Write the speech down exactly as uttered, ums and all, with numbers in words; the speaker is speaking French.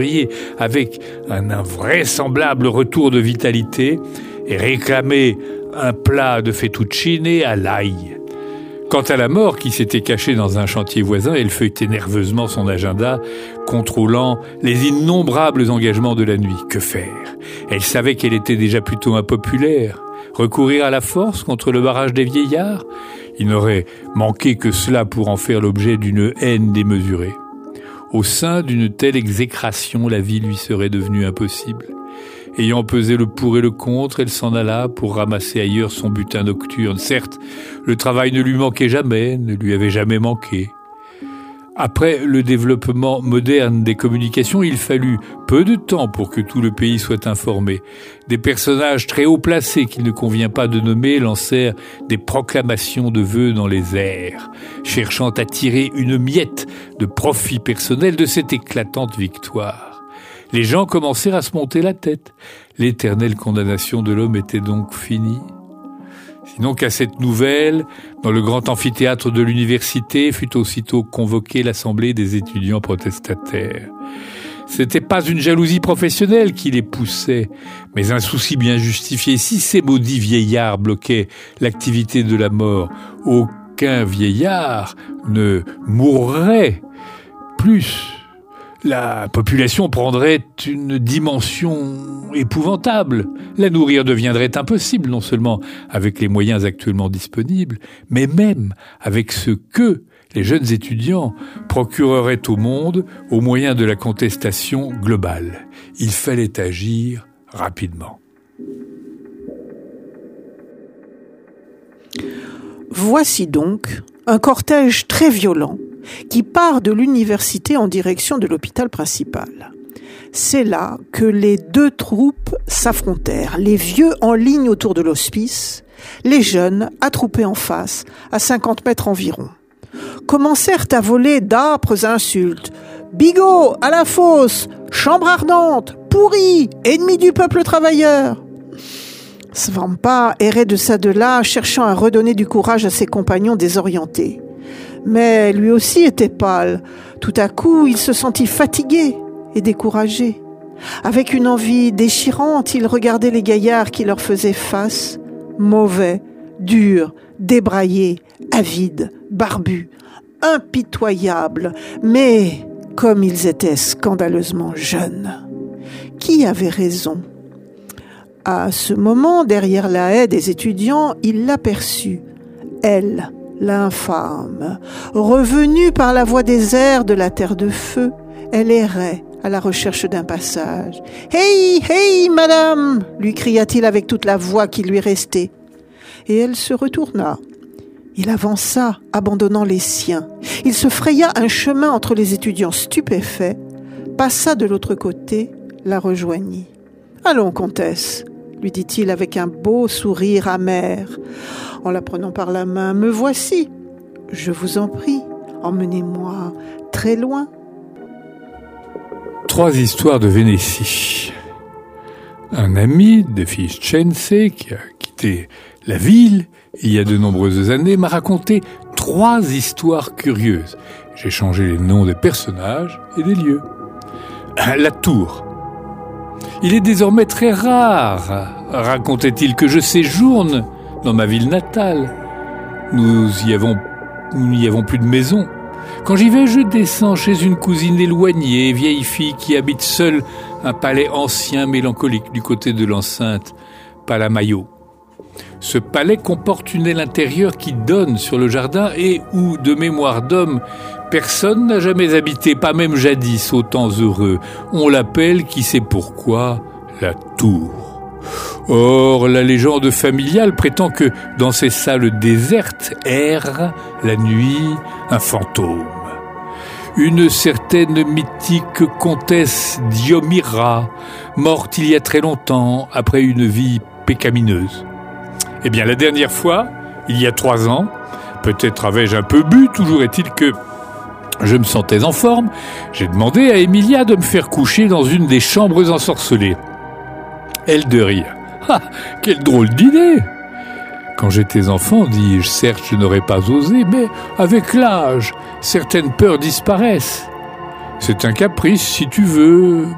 avec un invraisemblable retour de vitalité et réclamait un plat de fettuccine à l'ail. Quant à la mort qui s'était cachée dans un chantier voisin, elle feuilletait nerveusement son agenda, contrôlant les innombrables engagements de la nuit. Que faire ? Elle savait qu'elle était déjà plutôt impopulaire. Recourir à la force contre le barrage des vieillards ? Il n'aurait manqué que cela pour en faire l'objet d'une haine démesurée. Au sein d'une telle exécration, la vie lui serait devenue impossible. Ayant pesé le pour et le contre, elle s'en alla pour ramasser ailleurs son butin nocturne. Certes, le travail ne lui manquait jamais, ne lui avait jamais manqué. Après le développement moderne des communications, il fallut peu de temps pour que tout le pays soit informé. Des personnages très haut placés qu'il ne convient pas de nommer lancèrent des proclamations de vœux dans les airs, cherchant à tirer une miette de profit personnel de cette éclatante victoire. Les gens commencèrent à se monter la tête. L'éternelle condamnation de l'homme était donc finie. Sinon qu'à cette nouvelle, dans le grand amphithéâtre de l'université, fut aussitôt convoquée l'assemblée des étudiants protestataires. C'était pas une jalousie professionnelle qui les poussait, mais un souci bien justifié. Si ces maudits vieillards bloquaient l'activité de la mort, aucun vieillard ne mourrait plus. La population prendrait une dimension épouvantable. La nourrir deviendrait impossible, non seulement avec les moyens actuellement disponibles, mais même avec ce que les jeunes étudiants procureraient au monde au moyen de la contestation globale. Il fallait agir rapidement. Voici donc un cortège très violent qui part de l'université en direction de l'hôpital principal. C'est là que les deux troupes s'affrontèrent, les vieux en ligne autour de l'hospice, les jeunes attroupés en face, à cinquante mètres environ. Commencèrent à voler d'âpres insultes. « Bigot, à la fosse, chambre ardente, pourri, ennemi du peuple travailleur !» Svampa errait de ça de là, cherchant à redonner du courage à ses compagnons désorientés. Mais lui aussi était pâle. Tout à coup, il se sentit fatigué et découragé. Avec une envie déchirante, il regardait les gaillards qui leur faisaient face, mauvais, durs, débraillés, avides, barbus, impitoyables, mais comme ils étaient scandaleusement jeunes. Qui avait raison ? À ce moment, derrière la haie des étudiants, il l'aperçut. Elle, l'infâme, revenue par la voie des airs de la terre de feu, elle errait à la recherche d'un passage. « Hey, hey, madame !» lui cria-t-il avec toute la voix qui lui restait. Et elle se retourna. Il avança, abandonnant les siens. Il se fraya un chemin entre les étudiants stupéfaits, passa de l'autre côté, la rejoignit. « Allons, comtesse !» lui dit-il avec un beau sourire amer, en la prenant par la main. « Me voici. Je vous en prie, emmenez-moi très loin. » Trois histoires de Vénétie. Un ami de Fiscense qui a quitté la ville il y a de nombreuses années m'a raconté trois histoires curieuses. J'ai changé les noms des personnages et des lieux. La tour. Il est désormais très rare, racontait-il, que je séjourne dans ma ville natale. Nous y avons, nous n'y avons plus de maison. Quand j'y vais, je descends chez une cousine éloignée, vieille fille qui habite seule un palais ancien mélancolique du côté de l'enceinte Palamayo. Ce palais comporte une aile intérieure qui donne sur le jardin et où, de mémoire d'homme, personne n'a jamais habité, pas même jadis, aux temps heureux. On l'appelle, qui sait pourquoi, la tour. Or, la légende familiale prétend que dans ces salles désertes erre, la nuit, un fantôme. Une certaine mythique comtesse Diomira, morte il y a très longtemps, après une vie pécamineuse. Eh bien, la dernière fois, il y a trois ans, peut-être avais-je un peu bu, toujours est-il que je me sentais en forme, j'ai demandé à Emilia de me faire coucher dans une des chambres ensorcelées. Elle de rire. « Ah, quelle drôle d'idée ! Quand j'étais enfant, dis-je, certes, je n'aurais pas osé, mais avec l'âge, certaines peurs disparaissent. C'est un caprice, si tu veux,